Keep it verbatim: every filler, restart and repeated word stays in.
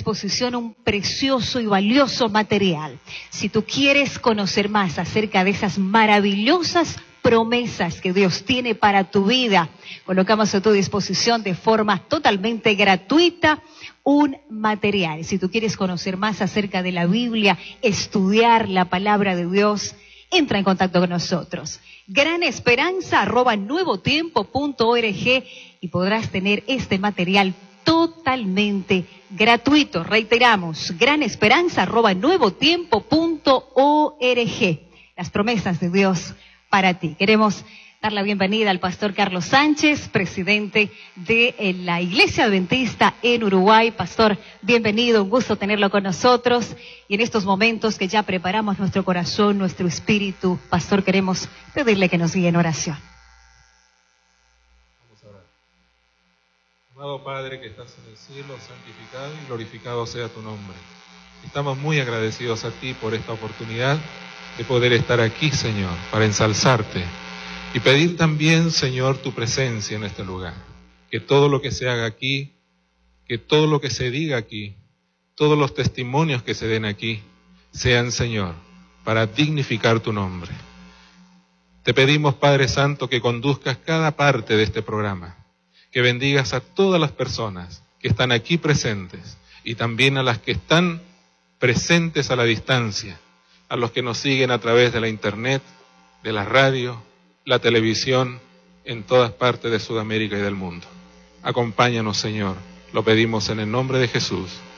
disposición un precioso y valioso material. Si tú quieres conocer más acerca de esas maravillosas promesas que Dios tiene para tu vida, colocamos a tu disposición de forma totalmente gratuita un material. Si tú quieres conocer más acerca de la Biblia, estudiar la palabra de Dios, entra en contacto con nosotros. gran esperanza arroba nuevo tiempo punto org y podrás tener este material totalmente gratuito. Reiteramos, gran esperanza arroba nuevo tiempo punto org. Las promesas de Dios para ti. Queremos dar la bienvenida al pastor Carlos Sánchez, presidente de la Iglesia Adventista en Uruguay. Pastor, bienvenido, un gusto tenerlo con nosotros. Y en estos momentos que ya preparamos nuestro corazón, nuestro espíritu, pastor, queremos pedirle que nos guíe en oración. Vamos a orar. Amado Padre que estás en el cielo, santificado y glorificado sea tu nombre. Estamos muy agradecidos a ti por esta oportunidad de poder estar aquí, Señor, para ensalzarte y pedir también, Señor, tu presencia en este lugar. Que todo lo que se haga aquí, que todo lo que se diga aquí, todos los testimonios que se den aquí, sean, Señor, para dignificar tu nombre. Te pedimos, Padre Santo, que conduzcas cada parte de este programa, que bendigas a todas las personas que están aquí presentes y también a las que están presentes a la distancia, a los que nos siguen a través de la internet, de la radio, la televisión, en todas partes de Sudamérica y del mundo. Acompáñanos, Señor, lo pedimos en el nombre de Jesús.